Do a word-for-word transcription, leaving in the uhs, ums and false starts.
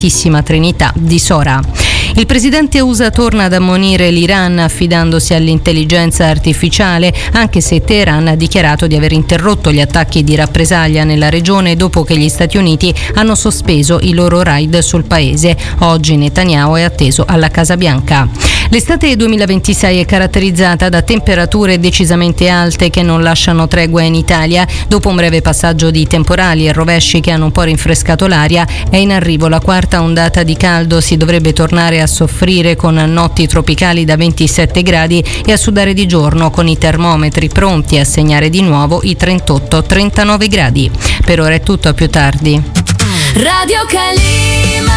Trinità di Sora. Il presidente U S A torna ad ammonire l'Iran affidandosi all'intelligenza artificiale, anche se Teheran ha dichiarato di aver interrotto gli attacchi di rappresaglia nella regione dopo che gli Stati Uniti hanno sospeso i loro raid sul paese. Oggi Netanyahu è atteso alla Casa Bianca. L'estate duemilaventisei è caratterizzata da temperature decisamente alte che non lasciano tregua in Italia. Dopo un breve passaggio di temporali e rovesci che hanno un po' rinfrescato l'aria, è in arrivo la quarta ondata di caldo. Si dovrebbe tornare a soffrire con notti tropicali da ventisette gradi e a sudare di giorno con i termometri pronti a segnare di nuovo i trentotto trentanove gradi. Per ora è tutto, a più tardi. Radio Calima.